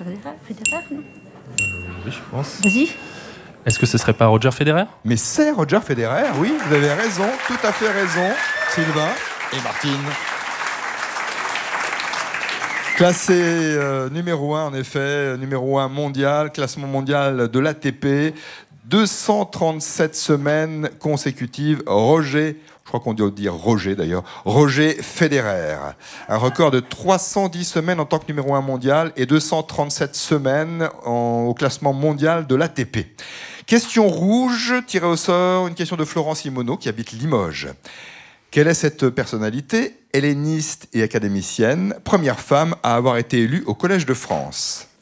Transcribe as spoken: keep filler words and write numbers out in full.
Federer, Federer, non? Oui, je pense. Vas-y. Est-ce que ce serait pas Roger Federer? Mais c'est Roger Federer, oui, vous avez raison, tout à fait raison, Sylvain et Martine. Classé euh, numéro un, en effet, numéro un mondial, classement mondial de l'A T P, deux cent trente-sept semaines consécutives, Roger, je crois qu'on doit dire Roger d'ailleurs, Roger Federer. Un record de trois cent dix semaines en tant que numéro un mondial et deux cent trente-sept semaines en, au classement mondial de l'A T P. Question rouge, tirée au sort, une question de Florence Simoneau qui habite Limoges. Quelle est cette personnalité, helléniste et académicienne, première femme à avoir été élue au Collège de France?